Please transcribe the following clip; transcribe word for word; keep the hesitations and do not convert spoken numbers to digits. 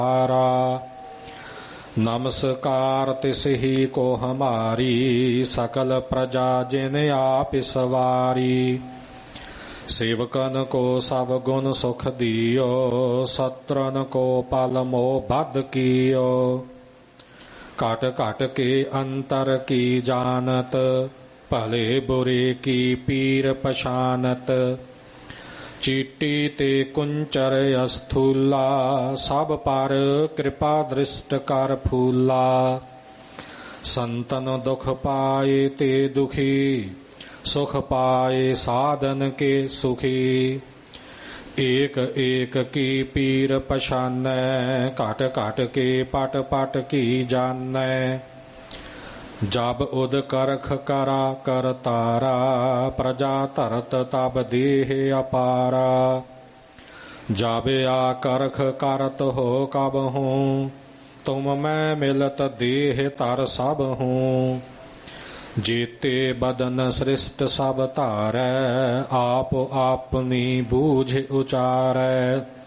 नमस्कार तिसहि को हमारी सकल प्रजा जिन आप सवारी। सेवकन को सब गुण सुख दियो सत्रन को पल मोह बद कियो। काट काट के अंतर की जानत भले बुरे की पीर पछानत। चीटी ते कुंचर अस्थूला सब पर कृपा दृष्ट कर फूला। संतन दुख पाए ते दुखी सुख पाए साधन के सुखी। एक एक की पीर पछानै काट काट के पट पट की जानै। जब उद करख करा कर तारा प्रजा धरत तब देह अपारा। जाबे आ करख करत हो कब हूँ तुम मैं मिलत देह तर सब हूँ। जेते बदन सृष्ट सब तारै आप अपनी बूझ उचारै।